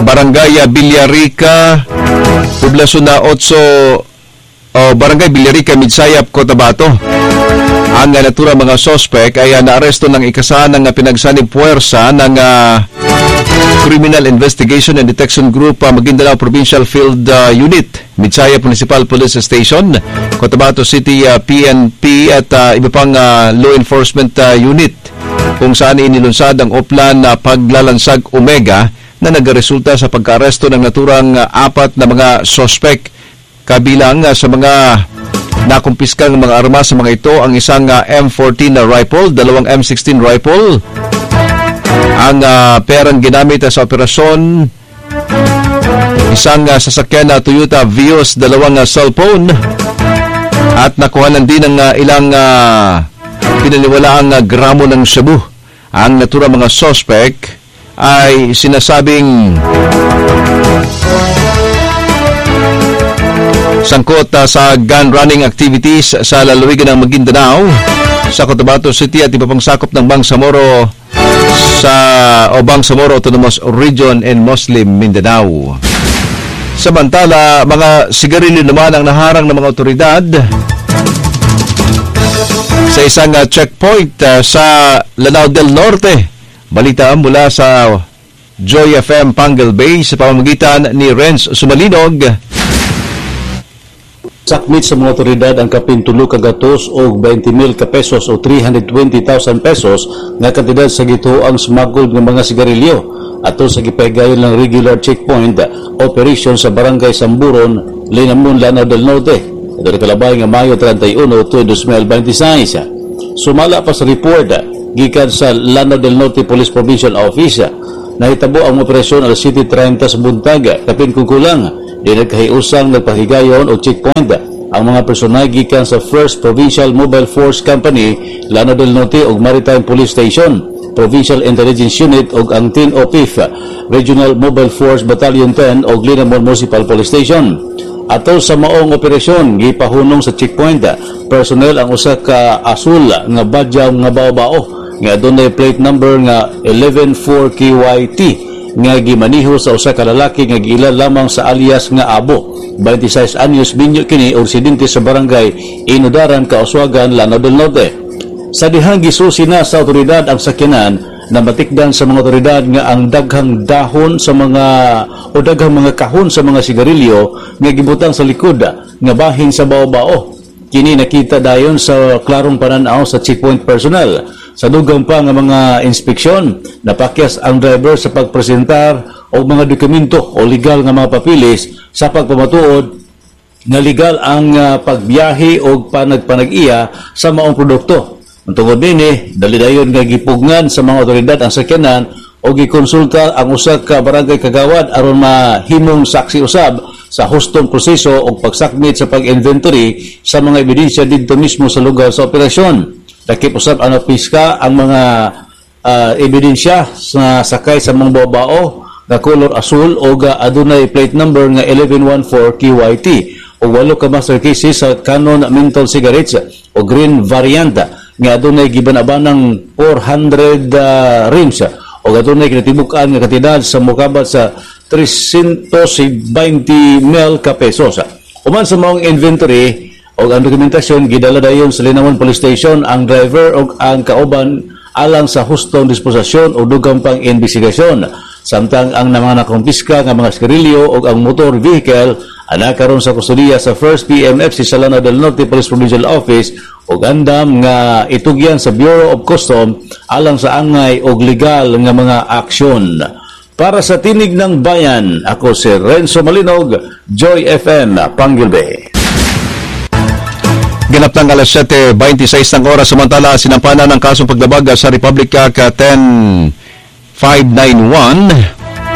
Barangay Villarica, Poblasyon na 8, Barangay Villarica, Midsayap, Cotabato. Ang natura mga sospek ay naaresto ng ikasahan ng pinagsanib puwersa ng Criminal Investigation and Detection Group Maguindanao Provincial Field Unit, Midsayap Municipal Police Station, Cotabato City PNP at iba pang law enforcement unit, kung saan inilunsad ang oplan na paglalansag Omega na nagresulta sa pagka-aresto ng naturang 4 na mga sospek. Kabilang sa mga nakumpiskang mga armas sa mga ito ang isang M14 na rifle, 2 M16 rifle, ang perang ginamit sa operasyon, isang sasakyan na Toyota Vios, 2 cellphone, at nakuhanan din ng ilang pinaniwalaang gramo ng shabu. Ang natura mga suspect ay sinasabing sangkot sa gun running activities sa lalawigan ng Maguindanao, sa Cotabato City at iba pang sakop ng Bangsamoro Bangsamoro Autonomous Region and Muslim Mindanao. Samantala, mga sigarilyo naman ang naharang ng mga otoridad sa isang checkpoint sa Lanao del Norte. Balita mula sa Joy FM Pangal Bay sa pamamagitan ni Renz Sumalinog. Sakmit sa mga otoridad ang kapintulo kagatos o 20,000 ka pesos o 320,000 pesos nga kantidad sa gituang smuggled ng mga sigarilyo ato sa gipaygayon ng regular checkpoint operation sa Barangay Samburon, Linamon, Lanao del Norte. Ito na kalabay nga Mayo 31, 2026. Sumala pa sa report gikan sa Lanao del Norte Police Provincial Office, nahitabo ang operasyon alas 7:30 sa buntag, kapin kukulang di nagkahiusang nagpahigayon o checkpoint ang mga personal gikan sa 1st Provincial Mobile Force Company, Lanao del Norte ug Maritime Police Station, Provincial Intelligence Unit ug ang 10 OPIF, Regional Mobile Force Battalion 10 ug Linamon Municipal Police Station. Ato sa maong operasyon, gipahunong sa checkpoint personnel ang usa ka asul nga badyaw nga bao-bao nga adunay plate number nga 114KYT nga gimaniho sa usa ka lalaki nga giila lamang sa alias nga Abo, 26 anyos, binyo kini residente sa barangay Inudaran, Kauswagan, Lanao del Norte. Sa dihang gisusi na sa otoridad ang sakyanan, na matikdan sa mga otoridad nga ang daghang dahon sa mga daghang mga kahon sa mga sigarilyo nga gibutang sa likod nga bahin sa bao-bao. Kini nakita dayon sa klarong pananaw sa checkpoint personnel. Sa dugang pa nga mga inspeksyon, napakyas ang driver sa pagpresentar o mga dokumento o legal nga mga papilis sa pagpamatuod nga legal ang pagbiyahe o panagpanag-iya sa maong produkto. Ang tungod nini, dali dayon nga gipugnan sa mga otoridad ang sakyanan o gikonsulta ang usa ka barangay kagawad aron mahimong saksi usab sa hustong proseso o pagsakmit sa pag-inventory sa mga ebidensya dito mismo sa lugar sa operasyon. Dakip usab ang piska ang mga ebidensya sa sakay sa mga bao-bao na color asul o adunay plate number nga 1114KYT o 8 ka master cases sa Canon menthol cigarettes o green variant nga adunay gibanabanang 400 rims o adunay kinatibukan nga kantidad sa mokabat sa 320 mil ka pesos. Uman sa maong inventory o ang dokumentasyon, gidala dayon sa Linamon Police Station ang driver o ang kauban alang sa hustong disposisyon o dugang pang investigasyon. Samtang ang mga nakumpiska nga mga sigarilyo o ang motor vehicle anakaron sa kustudiya sa 1st PMFC sa Lanao del Norte Police Provincial Office o gandam nga itugyan sa Bureau of Custom alang sa angay o legal nga mga aksyon. Para sa Tinig ng Bayan, ako si Renzo Malinog, Joy FM, Pangal Bay. Ganap ng alas 7:26 ng oras. Samantala, sinampanan ng kasong paglabag sa Republic Act 10591